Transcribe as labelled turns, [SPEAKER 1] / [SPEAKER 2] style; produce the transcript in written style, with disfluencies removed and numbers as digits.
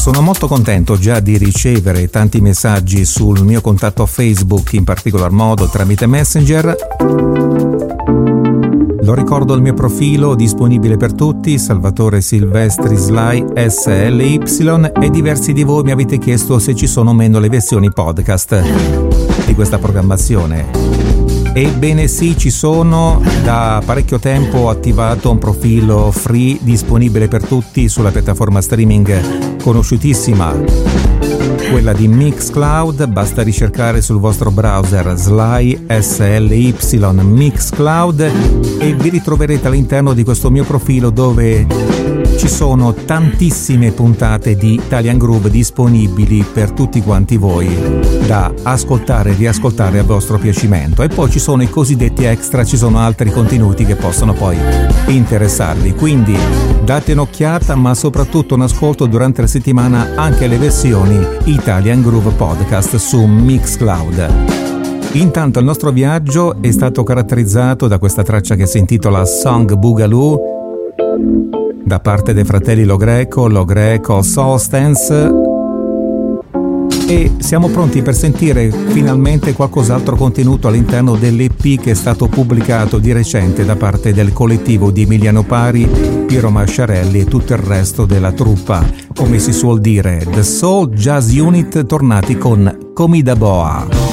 [SPEAKER 1] Sono molto contento già di ricevere tanti messaggi sul mio contatto Facebook, in particolar modo tramite Messenger. Lo ricordo, il mio profilo disponibile per tutti, Salvatore Silvestri Sly SLY, e diversi di voi mi avete chiesto se ci sono o meno le versioni podcast di questa programmazione. Ebbene sì, ci sono. Da parecchio tempo ho attivato un profilo free disponibile per tutti sulla piattaforma streaming conosciutissima, quella di Mixcloud. Basta ricercare sul vostro browser Sly SLY Mixcloud e vi ritroverete all'interno di questo mio profilo, dove ci sono tantissime puntate di Italian Groove disponibili per tutti quanti voi da ascoltare e riascoltare a vostro piacimento. E poi ci sono i cosiddetti extra, ci sono altri contenuti che possono poi interessarvi, quindi date un'occhiata, ma soprattutto un ascolto durante la settimana anche alle versioni Italian Groove Podcast su Mixcloud. Intanto il nostro viaggio è stato caratterizzato da questa traccia che si intitola Song Boogaloo da parte dei fratelli Lo Greco Soulstance, e siamo pronti per sentire finalmente qualcos'altro contenuto all'interno dell'EP che è stato pubblicato di recente da parte del collettivo di Emiliano Pari, Piero Masciarelli e tutto il resto della truppa, come si suol dire The Soul Jazz Unit, tornati con Comida Boa.